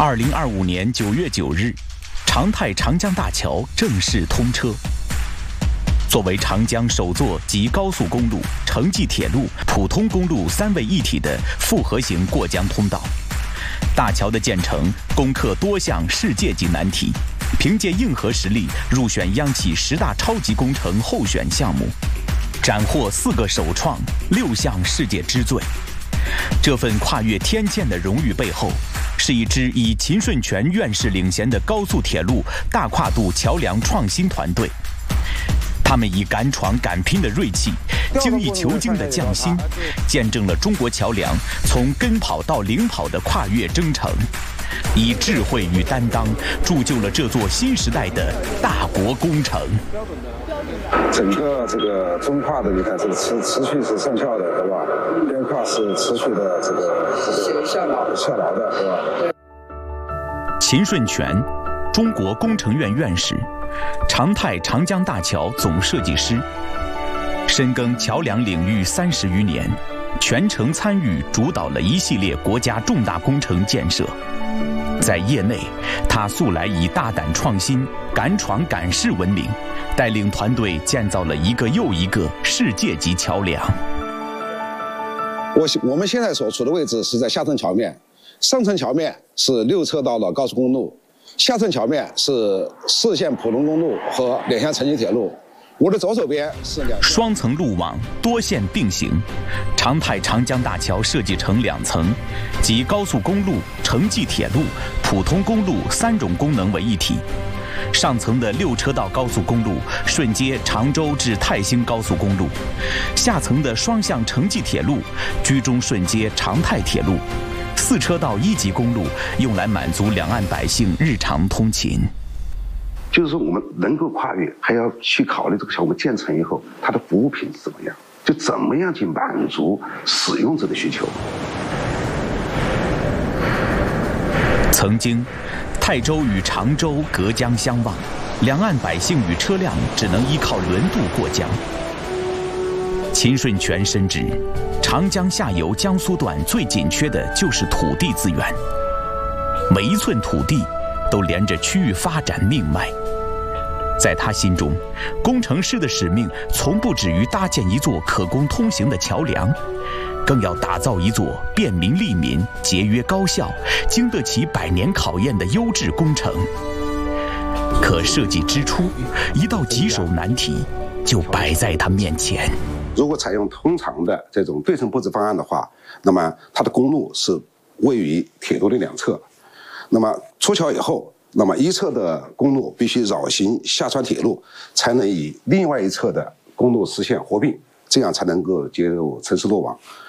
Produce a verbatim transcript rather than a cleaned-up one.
二零二五年九月九日，长泰长江大桥正式通车。作为长江首座集高速公路、城际铁路、普通公路三位一体的复合型过江通道，大桥的建成攻克多项世界级难题，凭借硬核实力入选央企十大超级工程候选项目，斩获四个首创、六项世界之最。这份跨越天堑的荣誉背后，是一支以秦顺全院士领衔的高速铁路大跨度桥梁创新团队。他们以敢闯敢拼的锐气，精益求精的匠心，见证了中国桥梁从跟跑到领跑的跨越征程，以智慧与担当铸就了这座新时代的大国工程。 整个这个中跨的，你看这个持持续是上翘的，对吧？边跨是持续的这个这个下劳下劳的，对吧？ 秦顺全，中国工程院院士，长泰长江大桥总设计师，深耕桥梁领域三十余年，全程参与主导了一系列国家重大工程建设。在业内，他素来以大胆创新、敢闯敢试闻名，带领团队建造了一个又一个世界级桥梁。 我我们现在所处的位置是在下层桥面，上层桥面是六车道的高速公路，下层桥面是四线普通公路和两线城际铁路。我的左手边是两双层路网，多线并行。长泰长江大桥设计成两层，集高速公路、城际铁路、普通公路三种功能为一体。上层的六车道高速公路顺接常州至泰兴高速公路，下层的双向城际铁路居中顺接长泰铁路。四车道一级公路用来满足两岸百姓日常通勤。 就是说，我们能够跨越，还要去考虑这个项目建成以后，它的服务品质怎么样，就怎么样去满足使用者的需求。 曾经，泰州与常州隔江相望，两岸百姓与车辆只能依靠轮渡过江。秦顺全深知，长江下游江苏段最紧缺的就是土地资源，每一寸土地都连着区域发展命脉。在他心中，工程师的使命从不止于搭建一座可供通行的桥梁，更要打造一座便民利民、节约高效、经得起百年考验的优质工程。可设计之初，一道棘手难题就摆在他面前。 如果采用通常的这种对称布置方案的话，那么它的公路是位于铁路的两侧，那么出桥以后，那么一侧的公路必须绕行下穿铁路，才能与另外一侧的公路实现合并，这样才能够接入城市路网。